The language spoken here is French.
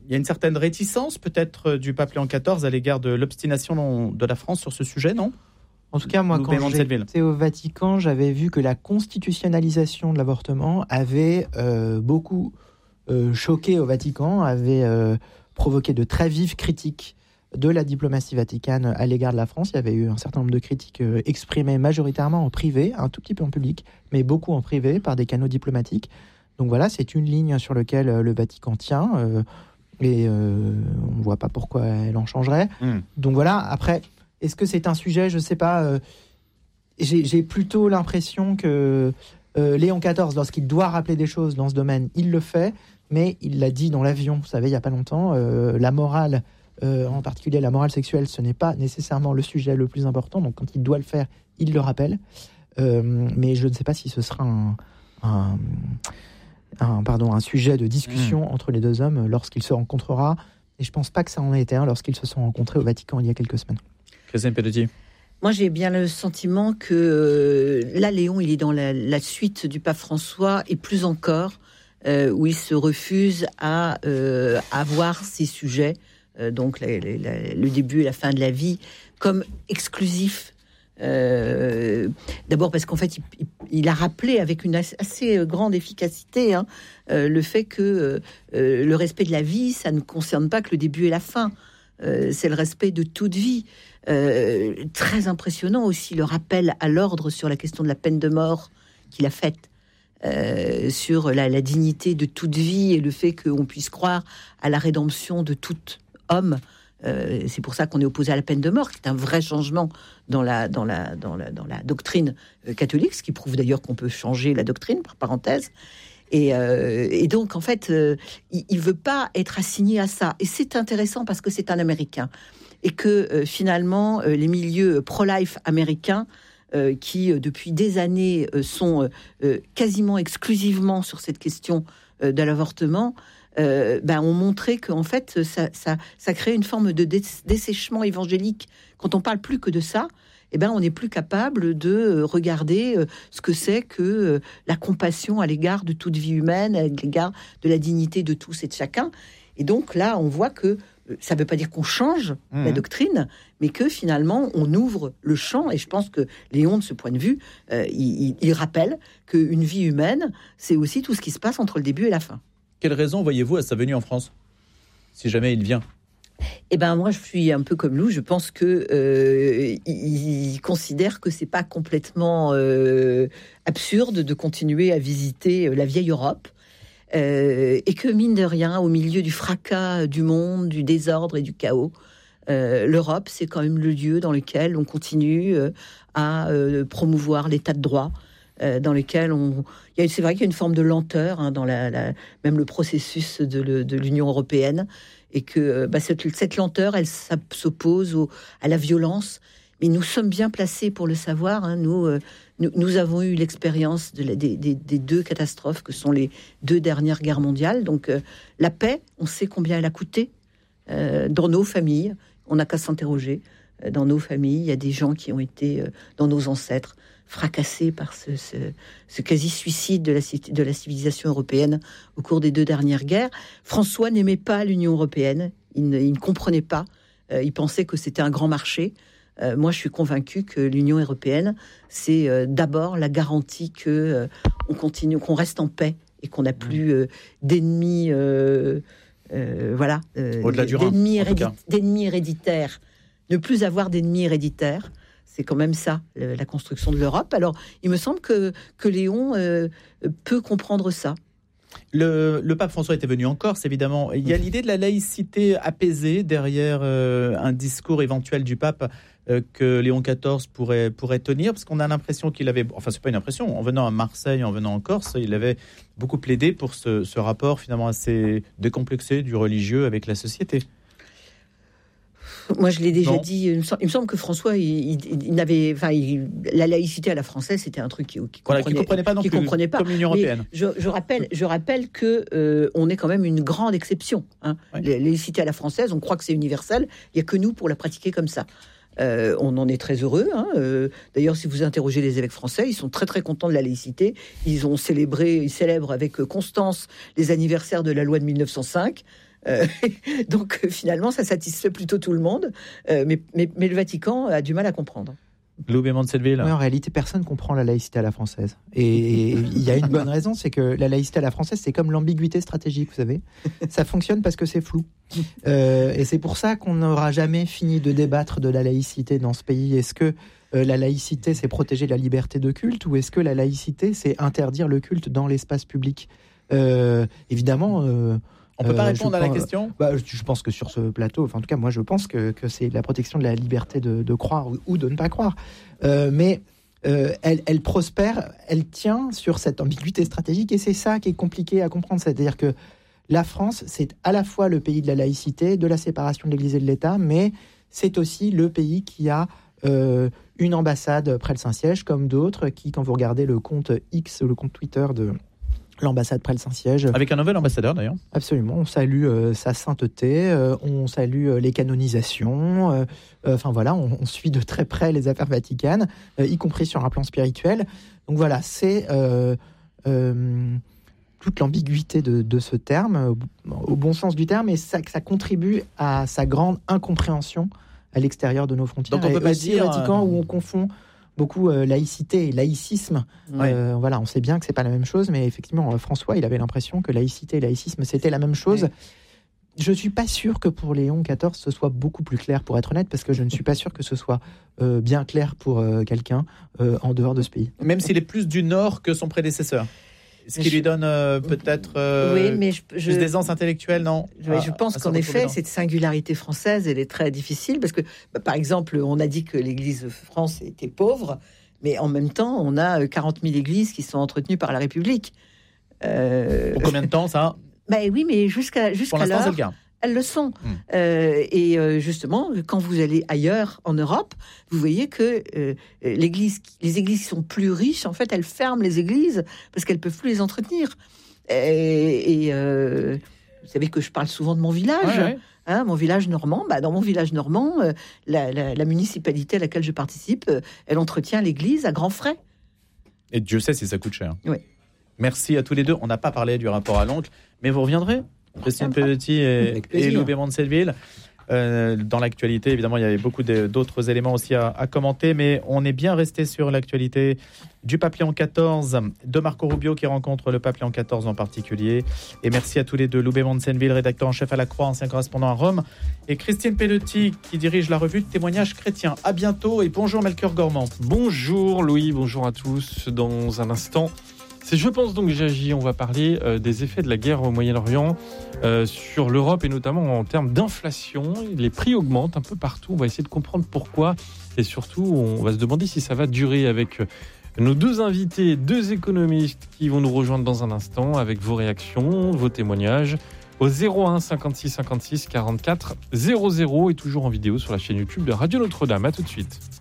Il y a une certaine réticence peut-être du pape Léon XIV à l'égard de l'obstination de la France sur ce sujet, non ? En tout cas, moi, quand j'étais au Vatican, j'avais vu que la constitutionnalisation de l'avortement avait beaucoup choqué au Vatican, avait provoqué de très vives critiques de la diplomatie vaticane à l'égard de la France. Il y avait eu un certain nombre de critiques exprimées majoritairement en privé, un tout petit peu en public, mais beaucoup en privé par des canaux diplomatiques. Donc voilà, c'est une ligne sur laquelle le Vatican tient et on ne voit pas pourquoi elle en changerait. Donc voilà, après, est-ce que c'est un sujet ? Je ne sais pas. J'ai plutôt l'impression que Léon XIV, lorsqu'il doit rappeler des choses dans ce domaine, il le fait, mais il l'a dit dans l'avion, vous savez, il n'y a pas longtemps, la morale, en particulier la morale sexuelle, ce n'est pas nécessairement le sujet le plus important, donc quand il doit le faire, il le rappelle. Mais je ne sais pas si ce sera un sujet de discussion entre les deux hommes lorsqu'il se rencontrera. Et je ne pense pas que ça en ait été un lorsqu'ils se sont rencontrés au Vatican il y a quelques semaines. Christine Peletier. Moi, j'ai bien le sentiment que là, Léon, il est dans la suite du pape François, et plus encore, où il se refuse à voir ces sujets, donc le début et la fin de la vie, comme exclusifs. D'abord parce qu'en fait, il a rappelé avec une assez grande efficacité le fait que le respect de la vie, ça ne concerne pas que le début et la fin. C'est le respect de toute vie. Très impressionnant aussi le rappel à l'ordre sur la question de la peine de mort qu'il a faite, sur la dignité de toute vie et le fait qu'on puisse croire à la rédemption de tout homme. C'est pour ça qu'on est opposé à la peine de mort, qui est un vrai changement dans la doctrine catholique, ce qui prouve d'ailleurs qu'on peut changer la doctrine, par parenthèse. Et donc, en fait, il veut pas être assigné à ça. Et c'est intéressant parce que c'est un Américain. Et que finalement, les milieux pro-life américains, qui depuis des années sont quasiment exclusivement sur cette question de l'avortement, ont montré qu'en fait, ça crée une forme de dessèchement évangélique. Quand on parle plus que de ça, on n'est plus capable de regarder ce que c'est que la compassion à l'égard de toute vie humaine, à l'égard de la dignité de tous et de chacun. Et donc là, on voit que ça ne veut pas dire qu'on change la doctrine, mais que finalement, on ouvre le champ. Et je pense que Léon, de ce point de vue, il rappelle qu'une vie humaine, c'est aussi tout ce qui se passe entre le début et la fin. Quelle raison voyez-vous à sa venue en France, si jamais il vient ? Moi, je suis un peu comme Lou. Je pense que il considère que c'est pas complètement absurde de continuer à visiter la vieille Europe, et que mine de rien, au milieu du fracas du monde, du désordre et du chaos, l'Europe, c'est quand même le lieu dans lequel on continue à promouvoir l'état de droit. Dans lesquels c'est vrai qu'il y a une forme de lenteur dans même le processus de l'Union européenne, et que cette lenteur, elle s'oppose à la violence. Mais nous sommes bien placés pour le savoir. Nous avons eu l'expérience des deux catastrophes que sont les deux dernières guerres mondiales. Donc la paix, on sait combien elle a coûté dans nos familles. On n'a qu'à s'interroger. Dans nos familles, il y a des gens qui ont été, dans nos ancêtres, fracassés par ce quasi-suicide de la civilisation européenne au cours des deux dernières guerres. François n'aimait pas l'Union européenne, il ne comprenait pas, il pensait que c'était un grand marché. Moi, je suis convaincue que l'Union européenne, c'est d'abord la garantie que on continue, qu'on reste en paix et qu'on n'a plus d'ennemis, d'ennemis héréditaires. Ne plus avoir d'ennemis héréditaires. C'est quand même ça, la construction de l'Europe. Alors, il me semble que Léon peut comprendre ça. Le pape François était venu en Corse, évidemment. Il y a l'idée de la laïcité apaisée derrière un discours éventuel du pape que Léon XIV pourrait tenir, parce qu'on a l'impression qu'il avait... Enfin, c'est pas une impression. En venant à Marseille, en venant en Corse, il avait beaucoup plaidé pour ce rapport finalement assez décomplexé du religieux avec la société. Moi, je l'ai déjà dit. Il me semble que François, il n'avait, la laïcité à la française, c'était un truc qu'il comprenait pas non plus, comprenait pas. Comme l'Union européenne. Je rappelle que on est quand même une grande exception. La laïcité à la française, on croit que c'est universel. Il y a que nous pour la pratiquer comme ça. On en est très heureux. D'ailleurs, si vous interrogez les évêques français, ils sont très très contents de la laïcité. Ils célèbrent avec constance les anniversaires de la loi de 1905. Donc finalement, ça satisfait plutôt tout le monde, mais le Vatican a du mal à comprendre. Loubet Montselville. Oui, en réalité, personne ne comprend la laïcité à la française. Et il y a une bonne raison, c'est que la laïcité à la française, c'est comme l'ambiguïté stratégique, vous savez. Ça fonctionne parce que c'est flou. Et c'est pour ça qu'on n'aura jamais fini de débattre de la laïcité dans ce pays. Est-ce que la laïcité, c'est protéger la liberté de culte, ou est-ce que la laïcité, c'est interdire le culte dans l'espace public ? Évidemment... on peut pas répondre à la question. Je pense que sur ce plateau, enfin en tout cas moi je pense que c'est la protection de la liberté de croire ou de ne pas croire. Mais elle prospère, elle tient sur cette ambiguïté stratégique, et c'est ça qui est compliqué à comprendre. C'est-à-dire que la France, c'est à la fois le pays de la laïcité, de la séparation de l'Église et de l'État, mais c'est aussi le pays qui a une ambassade près le Saint-Siège, comme d'autres, qui, quand vous regardez le compte X, le compte Twitter de l'ambassade près le Saint-Siège. Avec un nouvel ambassadeur d'ailleurs. Absolument, on salue sa sainteté, on salue les canonisations, enfin voilà, on suit de très près les affaires vaticanes, y compris sur un plan spirituel. Donc voilà, c'est toute l'ambiguïté de ce terme, au bon sens du terme, et ça contribue à sa grande incompréhension à l'extérieur de nos frontières. Donc on peut pas dire Vatican où on confond beaucoup laïcité et laïcisme. Voilà, on sait bien que c'est pas la même chose, mais effectivement, François, il avait l'impression que laïcité et laïcisme, c'était la même chose. Ouais. Je suis pas sûr que pour Léon XIV, ce soit beaucoup plus clair, pour être honnête, parce que je ne suis pas sûr que ce soit bien clair pour quelqu'un en dehors de ce pays. Même s'il est plus du Nord que son prédécesseur. Ce qui lui donne peut-être plus d'aisance intellectuelle, non ? Je pense qu'en effet, cette singularité française, elle est très difficile, parce que, par exemple, on a dit que l'Église de France était pauvre, mais en même temps, on a 40 000 églises qui sont entretenues par la République. Pour combien de temps, ça ? Oui, mais jusqu'à pour l'instant, l'heure, c'est le cas. Elles le sont. Et justement, quand vous allez ailleurs en Europe, vous voyez que les églises qui sont plus riches, en fait, elles ferment les églises parce qu'elles ne peuvent plus les entretenir. Vous savez que je parle souvent de mon village. Ouais. Hein, mon village normand. Dans mon village normand, la municipalité à laquelle je participe, elle entretient l'église à grands frais. Et Dieu sait si ça coûte cher. Oui. Merci à tous les deux. On n'a pas parlé du rapport à l'oncle, mais vous reviendrez, Christine Pelotti et Loubet Montselville. Dans l'actualité, évidemment, il y avait beaucoup d'autres éléments aussi à commenter, mais on est bien resté sur l'actualité du pape Léon XIV, de Marco Rubio qui rencontre le pape Léon XIV en particulier. Et merci à tous les deux, Loubet Montselville, rédacteur en chef à La Croix, ancien correspondant à Rome, et Christine Pelotti qui dirige la revue de témoignages chrétiens. À bientôt et bonjour Melchior Gormand. Bonjour Louis, bonjour à tous. Dans un instant, c'est Je pense donc j'agis. On va parler des effets de la guerre au Moyen-Orient sur l'Europe et notamment en termes d'inflation. Les prix augmentent un peu partout. On va essayer de comprendre pourquoi et surtout on va se demander si ça va durer avec nos deux invités, deux économistes qui vont nous rejoindre dans un instant avec vos réactions, vos témoignages au 01 56 56 44 00 et toujours en vidéo sur la chaîne YouTube de Radio Notre-Dame. À tout de suite.